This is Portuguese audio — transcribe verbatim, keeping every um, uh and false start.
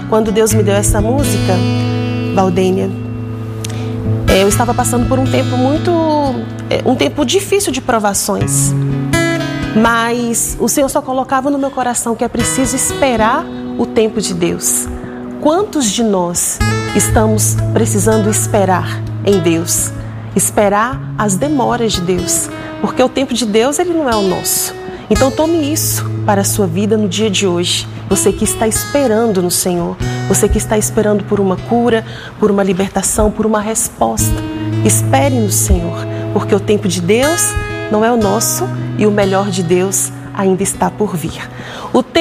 quando Deus me deu essa música, Valdênia, eu estava passando por um tempo muito, um tempo difícil de provações, mas o Senhor só colocava no meu coração que é preciso esperar o tempo de Deus. Quantos de nós estamos precisando esperar em Deus? Esperar as demoras de Deus, porque o tempo de Deus, ele não é o nosso. Então tome isso para a sua vida no dia de hoje. Você que está esperando no Senhor, você que está esperando por uma cura, por uma libertação, por uma resposta. Espere no Senhor, porque o tempo de Deus não é o nosso e o melhor de Deus ainda está por vir. O